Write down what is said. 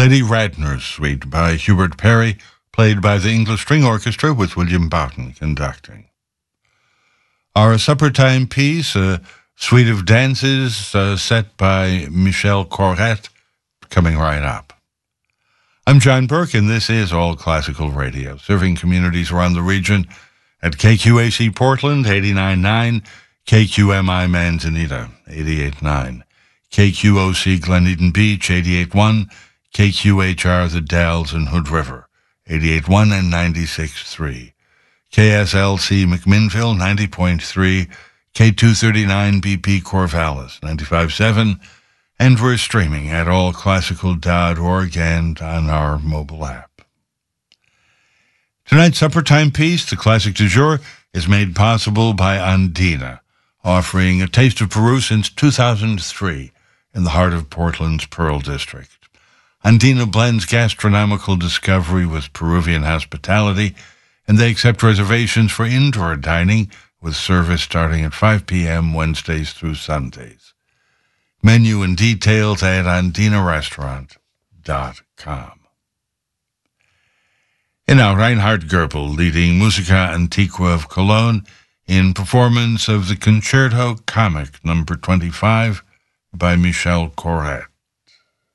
Lady Radnor's Suite by Hubert Parry, played by the English String Orchestra with William Boughton conducting. Our supper time piece, a suite of dances set by Michel Corrette, coming right up. I'm John Burke, and this is All Classical Radio, serving communities around the region at KQAC Portland, 89.9, KQMI Manzanita, 88.9, KQOC Gleneden Beach, 88.1, KQHR The Dalles and Hood River, 88.1 and 96.3, KSLC McMinnville, 90.3, K239 BP Corvallis, 95.7, and we're streaming at allclassical.org and on our mobile app. Tonight's supper time piece, the classic du jour, is made possible by Andina, offering a taste of Peru since 2003 in the heart of Portland's Pearl District. Andina blends gastronomical discovery with Peruvian hospitality, and they accept reservations for indoor dining with service starting at 5 p.m. Wednesdays through Sundays. Menu and details at andinarestaurant.com. And now Reinhard Goebel leading Musica Antiqua of Cologne in performance of the Concerto Comic No. 25 by Michel Corrette.